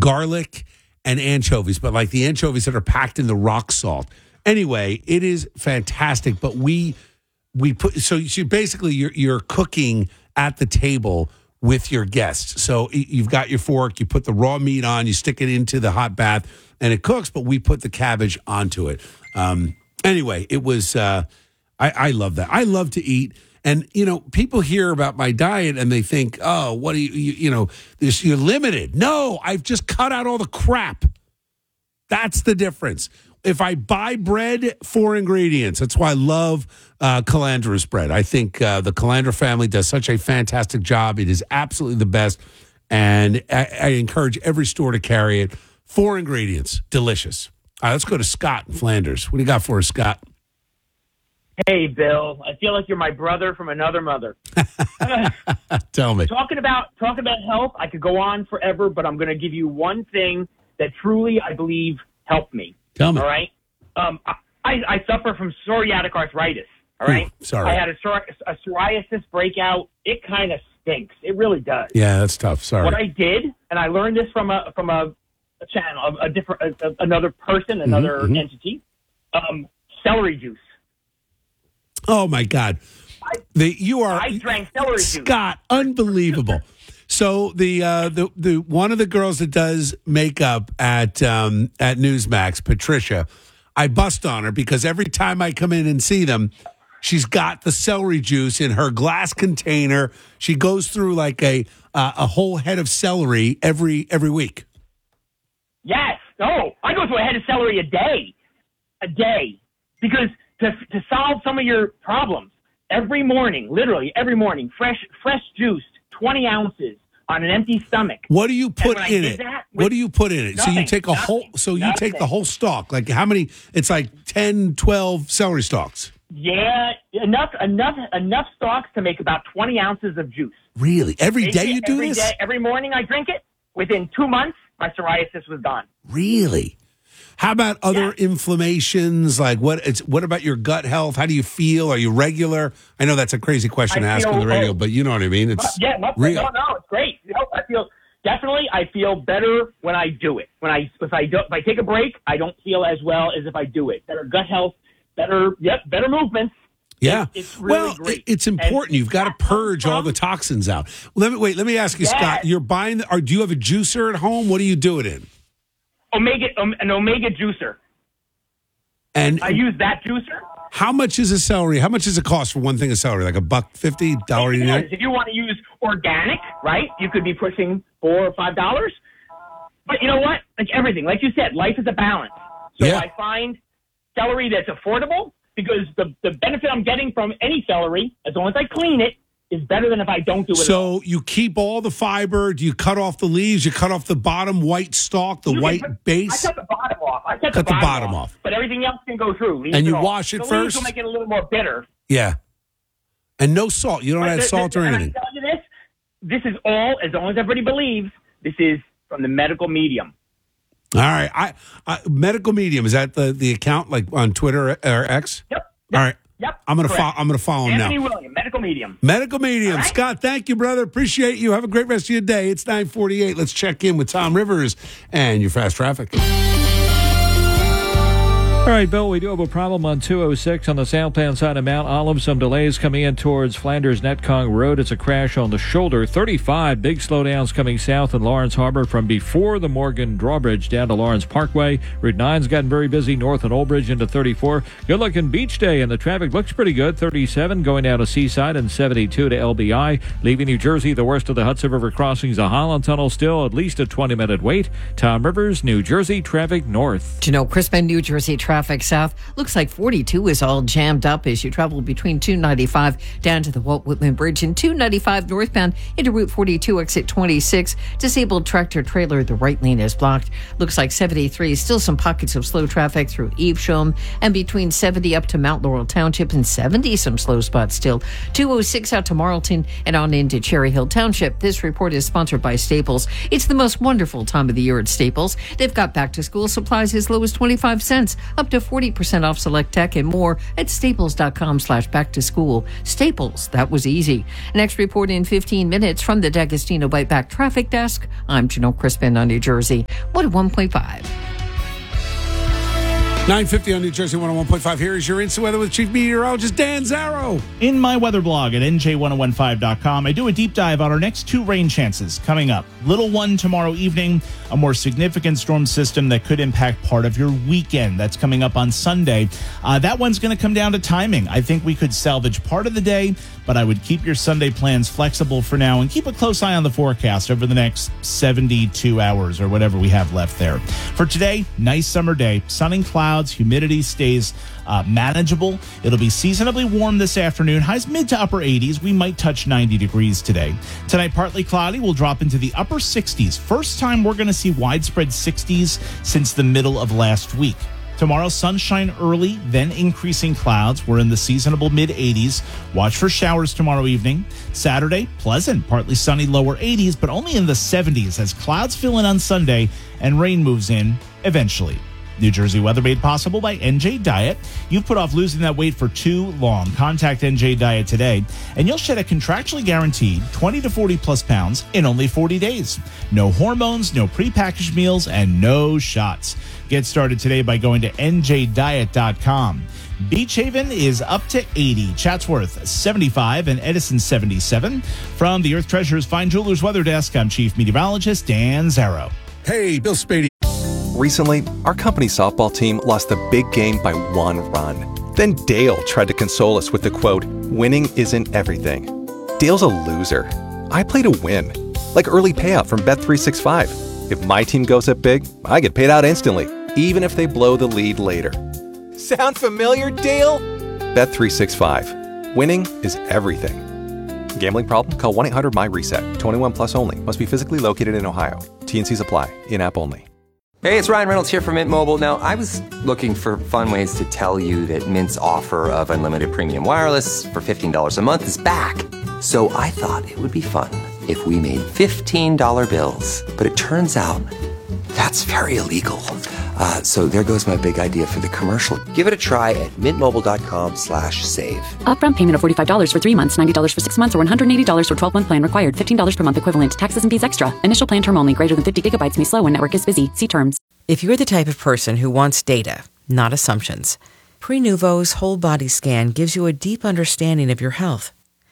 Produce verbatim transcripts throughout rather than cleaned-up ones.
garlic and anchovies, but like the anchovies that are packed in the rock salt. Anyway, it is fantastic. But we we put so you basically you're you're cooking at the table with your guests. So you've got your fork, you put the raw meat on, you stick it into the hot bath, and it cooks. But we put the cabbage onto it. Um, anyway, it was. Uh, I, I love that. I love to eat. And, you know, people hear about my diet and they think, oh, what do you, you, you know, this, you're limited. No, I've just cut out all the crap. That's the difference. If I buy bread, four ingredients. That's why I love uh, Calandra's bread. I think uh, the Calandra family does such a fantastic job. It is absolutely the best. And I, I encourage every store to carry it. Four ingredients. Delicious. All right, let's go to Scott in Flanders. What do you got for us, Scott? Hey, Bill. I feel like you're my brother from another mother. Tell me. Talking about talking about health, I could go on forever, but I'm going to give you one thing that truly, I believe, helped me. Tell me. All right? Um, I, I suffer from psoriatic arthritis. All right? Ooh, sorry. I had a, psor- a psoriasis breakout. It kind of stinks. It really does. Yeah, that's tough. Sorry. What I did, and I learned this from a from a, a channel, a, a different, a, a, another person, another mm-hmm. entity, um, celery juice. Oh, my God. The, you are I drank celery juice. Scott, unbelievable. So the uh, the the one of the girls that does makeup at um, at Newsmax, Patricia, I bust on her because every time I come in and see them, she's got the celery juice in her glass container. She goes through like a uh, a whole head of celery every every week. Yes. Oh, I go through a head of celery a day, a day, because to to solve some of your problems every morning, literally every morning, fresh fresh juiced, twenty ounces on an empty stomach. What do you put in it? That, what do you put in it? nothing, so you take a nothing, whole. So you nothing. take the whole stalk. Like how many? It's like ten, twelve celery stalks. Yeah, enough enough enough stalks to make about twenty ounces of juice. Really? Every Make day it you do every this? Day, every morning I drink it. Within two months, my psoriasis was gone. Really? How about other Yeah. inflammations? Like what? It's what about your gut health? How do you feel? Are you regular? I know that's a crazy question I to ask feel, on the radio, oh, but you know what I mean. It's yeah, no, real. no, no, it's great. You know, I feel definitely. I feel better when I do it. When I if I do if I take a break, I don't feel as well as if I do it. Better gut health, better yep, better movements. Yeah. It's, it's really well, great. it's important. And You've got to purge all the toxins out. Let me wait. Let me ask you, Yes. Scott. You're buying. The, or do you have a juicer at home? What do you do it in? Omega, um, an Omega juicer. And I use that juicer. how much is a celery? How much does it cost for one thing of celery? Like a buck fifty, dollar eighty nine. If you want to use organic, right, you could be pushing four or five dollars. But you know what? Like everything, like you said, life is a balance. So Yeah. I find celery that's affordable because the the benefit I'm getting from any celery, as long as I clean it, is better than if I don't do it. So you keep all the fiber. Do you cut off the leaves? You cut off the bottom white stalk, the You can white put- base? I cut the bottom off. I cut, Cut the, the bottom, bottom off, off. But everything else can go through. Leaves And you off. wash it the first? Leaves will make it a little more bitter. Yeah. And no salt. You don't But add the- salt the- or and anything. I tell you this, this is all, as long as everybody believes, this is from the medical medium. All right. I, I medical medium, is that the, the account like on Twitter or X? Yep. All right. Yep. I'm gonna correct. follow. I'm gonna follow him Anthony now. William, medical medium. Medical medium, All right. Scott. Thank you, brother. Appreciate you. Have a great rest of your day. It's nine forty-eight. Let's check in with Tom Rivers and your fast traffic. All right, Bill, we do have a problem on two oh six on the southbound side of Mount Olive. Some delays coming in towards Flanders Netcong Road. It's a crash on the shoulder. thirty-five big slowdowns coming south in Lawrence Harbor from before the Morgan Drawbridge down to Lawrence Parkway. Route nine's gotten very busy north of Old Bridge into thirty-four. Good looking beach day, and the traffic looks pretty good. thirty-seven going down to Seaside and seventy-two to L B I. Leaving New Jersey, the worst of the Hudson River crossings. The Holland Tunnel still at least a twenty minute wait. Tom Rivers, New Jersey traffic north. Do you know, Crispin, New Jersey traffic south looks like forty-two is all jammed up as you travel between two ninety-five down to the Walt Whitman Bridge and two ninety-five northbound into Route forty-two, exit twenty-six. Disabled tractor trailer, the right lane is blocked. Looks like seventy-three, still some pockets of slow traffic through Evesham and between seventy up to Mount Laurel Township and seventy, some slow spots still. two oh six out to Marlton and on into Cherry Hill Township. This report is sponsored by Staples. It's the most wonderful time of the year at Staples. They've got back to school supplies as low as twenty-five cents, a up to forty percent off select tech and more at staples.com slash back to school. Staples, that was easy. Next report in fifteen minutes from the D'Agostino Bite Back Traffic Desk. I'm Janelle Crispin on New Jersey, one oh one point five. nine fifty on New Jersey one oh one point five. Here is your instant weather with Chief Meteorologist Dan Zarrow. In my weather blog at N J ten fifteen dot com, I do a deep dive on our next two rain chances coming up. Little one tomorrow evening, a more significant storm system that could impact part of your weekend. That's coming up on Sunday. Uh, that one's going to come down to timing. I think we could salvage part of the day, but I would keep your Sunday plans flexible for now and keep a close eye on the forecast over the next seventy-two hours or whatever we have left there. For today, nice summer day, sun and clouds. Humidity stays uh, manageable. It'll be seasonably warm this afternoon. Highs mid to upper eighties. We might touch ninety degrees today. Tonight, partly cloudy. We'll drop into the upper sixties. First time we're going to see widespread sixties since the middle of last week. Tomorrow, sunshine early, then increasing clouds. We're in the seasonable mid-eighties. Watch for showers tomorrow evening. Saturday, pleasant, partly sunny, lower eighties, but only in the seventies as clouds fill in on Sunday and rain moves in eventually. New Jersey weather made possible by N J Diet. You've put off losing that weight for too long. Contact N J Diet today, and you'll shed a contractually guaranteed twenty to forty plus pounds in only forty days. No hormones, no prepackaged meals, and no shots. Get started today by going to N J diet dot com. Beach Haven is up to eighty, Chatsworth seventy-five, and Edison seventy-seven. From the Earth Treasures Fine Jewelers Weather Desk, I'm Chief Meteorologist Dan Zarrow. Hey, Bill Spady. Recently, our company softball team lost a big game by one run. Then Dale tried to console us with the quote, "Winning isn't everything." Dale's a loser. I play to win. Like early payout from Bet three sixty-five. If my team goes up big, I get paid out instantly, even if they blow the lead later. Sound familiar, Dale? Bet three sixty-five. Winning is everything. Gambling problem? Call one eight hundred M Y reset. twenty-one plus only. Must be physically located in Ohio. T and Cs apply. In-app only. Hey, it's Ryan Reynolds here from Mint Mobile. Now, I was looking for fun ways to tell you that Mint's offer of unlimited premium wireless for fifteen dollars a month is back. So I thought it would be fun if we made fifteen dollar bills. But it turns out that's very illegal. Uh, so there goes my big idea for the commercial. Give it a try at mintmobile.com slash save. Upfront payment of forty-five dollars for three months, ninety dollars for six months, or one hundred eighty dollars for twelve-month plan required. fifteen dollars per month equivalent. Taxes and fees extra. Initial plan term only. Greater than fifty gigabytes may slow when network is busy. See terms. If you're the type of person who wants data, not assumptions, Prenuvo's whole body scan gives you a deep understanding of your health.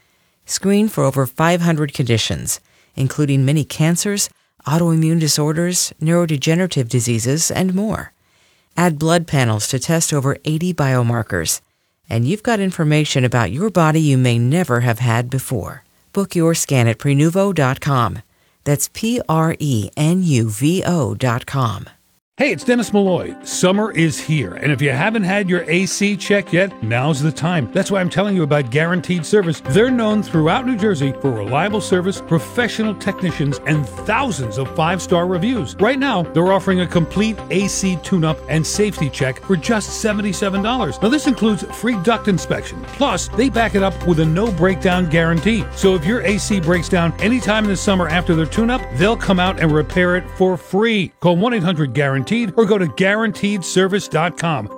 Screen for over five hundred conditions, including many cancers, autoimmune disorders, neurodegenerative diseases, and more. Add blood panels to test over eighty biomarkers, and you've got information about your body you may never have had before. Book your scan at Prenuvo dot com. That's P R E N U V O dot com. Hey, it's Dennis Malloy. Summer is here, and if you haven't had your A C checked yet, now's the time. That's why I'm telling you about Guaranteed Service. They're known throughout New Jersey for reliable service, professional technicians, and thousands of five-star reviews. Right now, they're offering a complete A C tune-up and safety check for just seventy-seven dollars. Now, this includes free duct inspection. Plus, they back it up with a no-breakdown guarantee. So if your A C breaks down anytime in the summer after their tune-up, they'll come out and repair it for free. Call one eight hundred guaranteed or go to guaranteed service dot com.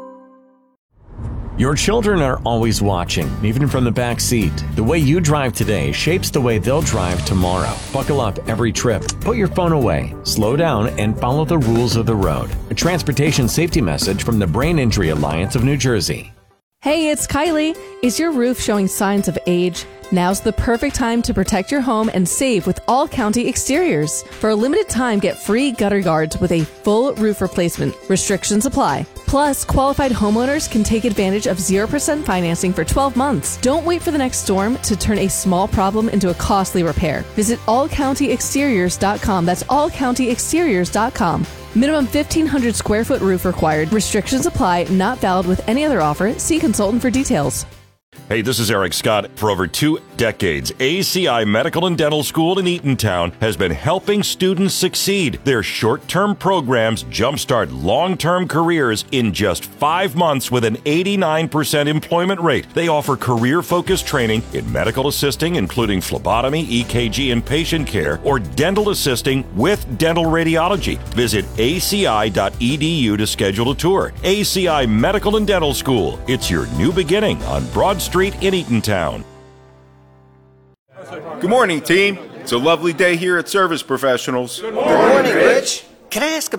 Your children are always watching, even from the back seat. The way you drive today shapes the way they'll drive tomorrow. Buckle up every trip. Put your phone away. Slow down and follow the rules of the road. A transportation safety message from the Brain Injury Alliance of New Jersey. Hey, it's Kylie. Is your roof showing signs of age? Now's the perfect time to protect your home and save with All County Exteriors. For a limited time, get free gutter guards with a full roof replacement. Restrictions apply. Plus, qualified homeowners can take advantage of zero percent financing for twelve months. Don't wait for the next storm to turn a small problem into a costly repair. Visit all county exteriors dot com. That's all county exteriors dot com. Minimum fifteen hundred square foot roof required. Restrictions apply. Not valid with any other offer. See consultant for details. Hey, this is Eric Scott. For over two decades, A C I Medical and Dental School in Eatontown has been helping students succeed. Their short-term programs jumpstart long-term careers in just five months with an eighty-nine percent employment rate. They offer career-focused training in medical assisting, including phlebotomy, E K G, and patient care, or dental assisting with dental radiology. Visit A C I dot E D U to schedule a tour. A C I Medical and Dental School. It's your new beginning on Broad Street in Eatontown. Good morning, team. It's a lovely day here at Service Professionals. Good morning, Rich. Can I ask a